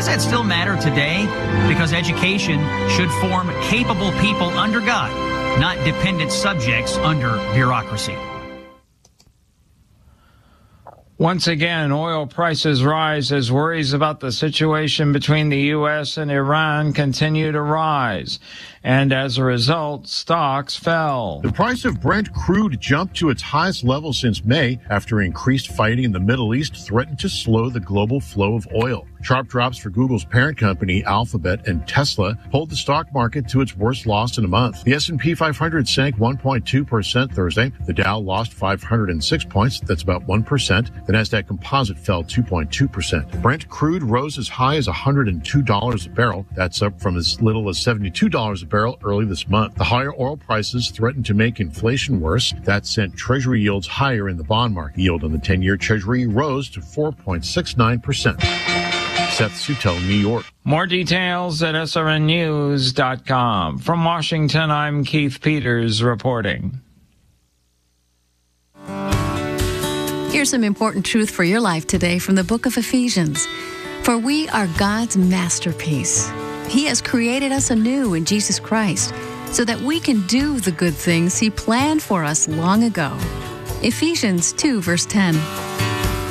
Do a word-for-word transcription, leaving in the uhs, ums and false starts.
that still matter today? Because education should form capable people under God, not dependent subjects under bureaucracy. Once again, oil prices rise as worries about the situation between the U S and Iran continue to rise. And as a result, stocks fell. The price of Brent crude jumped to its highest level since May after increased fighting in the Middle East threatened to slow the global flow of oil. Sharp drops for Google's parent company, Alphabet, and Tesla pulled the stock market to its worst loss in a month. The S and P five hundred sank one point two percent Thursday. The Dow lost five hundred six points. That's about one percent. The Nasdaq Composite fell two point two percent. Brent crude rose as high as one hundred two dollars a barrel. That's up from as little as seventy-two dollars a barrel early this month. The higher oil prices threatened to make inflation worse. That sent Treasury yields higher in the bond market. Yield on the ten-year Treasury rose to four point six nine percent. Seth Sutel, New York. More details at S R N news dot com. From Washington, I'm Keith Peters reporting. Here's some important truth for your life today from the book of Ephesians. For we are God's masterpiece. He has created us anew in Jesus Christ so that we can do the good things He planned for us long ago. Ephesians two, verse ten.